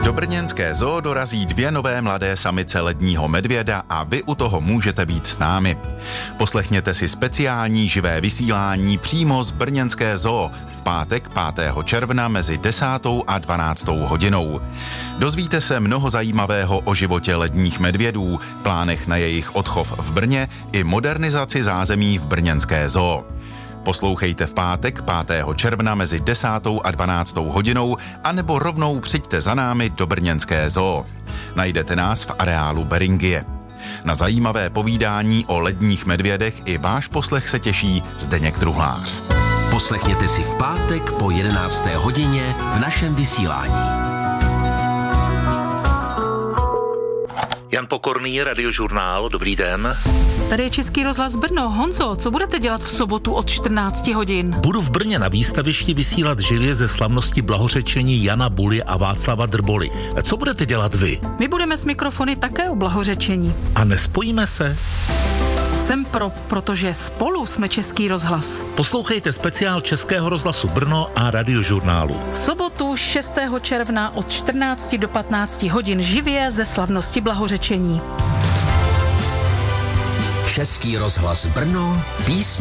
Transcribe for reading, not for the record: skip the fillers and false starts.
Do brněnské zoo dorazí 2 nové mladé samice ledního medvěda a vy u toho můžete být s námi. Poslechněte si speciální živé vysílání přímo z brněnské zoo v pátek 5. června mezi 10. a 12. hodinou. Dozvíte se mnoho zajímavého o životě ledních medvědů, plánech na jejich odchov v Brně i modernizaci zázemí v brněnské zoo. Poslouchejte v pátek 5. června mezi 10. a 12. hodinou anebo rovnou přijďte za námi do brněnské zoo. Najdete nás v areálu Beringie. Na zajímavé povídání o ledních medvědech i váš poslech se těší Zdeněk Truhlář. Poslechněte si v pátek po 11. hodině v našem vysílání. Jan Pokorný, Radiožurnál, dobrý den. Tady je Český rozhlas Brno. Honzo, co budete dělat v sobotu od 14 hodin? Budu v Brně na výstavišti vysílat živě ze slavnosti blahořečení Jana Buly a Václava Drboly. Co budete dělat vy? My budeme s mikrofony také o blahořečení. A nespojíme se? Jsem protože spolu jsme Český rozhlas. Poslouchejte speciál Českého rozhlasu Brno a Radiožurnálu. V sobotu 6. června od 14 do 15 hodin živě ze slavnosti blahořečení. Český rozhlas Brno, písně